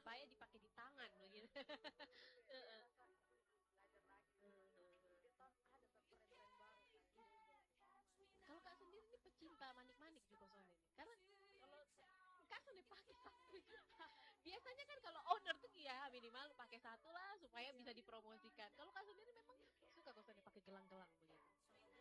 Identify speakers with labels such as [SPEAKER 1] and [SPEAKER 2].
[SPEAKER 1] supaya dipakai di tangan begitu. Heeh. Kalau kak sendiri ini pecinta manik-manik juga soalnya ini. Karena kalau kak sudah pakai 1 juta. Biasanya kan kalau owner tuh ya minimal pakai satu lah supaya bisa dipromosikan. Kalau kak sendiri memang suka kok soalnya pakai gelang-gelang